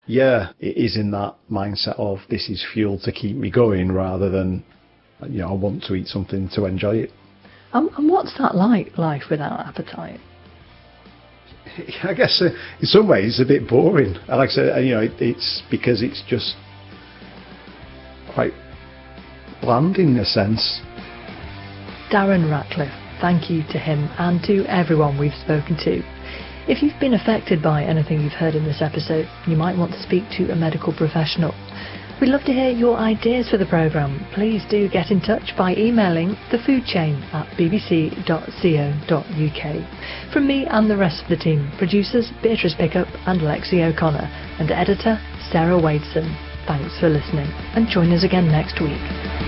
yeah, it is in that mindset of this is fuel to keep me going rather than, I want to eat something to enjoy it. And what's that like, life without appetite? I guess in some ways a bit boring. Like I said, it's because it's just quite bland in a sense. Darren Ratcliffe, thank you to him and to everyone we've spoken to. If you've been affected by anything you've heard in this episode, you might want to speak to a medical professional. We'd love to hear your ideas for the programme. Please do get in touch by emailing thefoodchain@bbc.co.uk. From me and the rest of the team, producers Beatrice Pickup and Lexi O'Connor, and editor Sarah Wadeson. Thanks for listening, and join us again next week.